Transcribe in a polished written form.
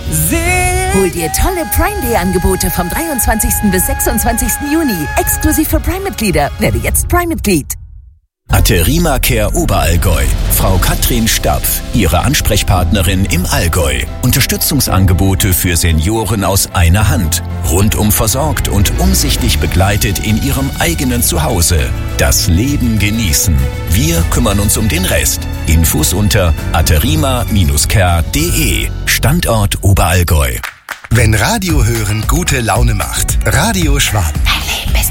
Hol dir tolle Prime Day Angebote vom 23. bis 26. Juni. Exklusiv für Prime-Mitglieder. Werde jetzt Prime-Mitglied. Aterima Care Oberallgäu. Frau Katrin Stapf, Ihre Ansprechpartnerin im Allgäu. Unterstützungsangebote für Senioren aus einer Hand. Rundum versorgt und umsichtig begleitet in Ihrem eigenen Zuhause. Das Leben genießen. Wir kümmern uns um den Rest. Infos unter aterima-care.de. Standort Oberallgäu. Wenn Radio hören gute Laune macht. Radio Schwaben.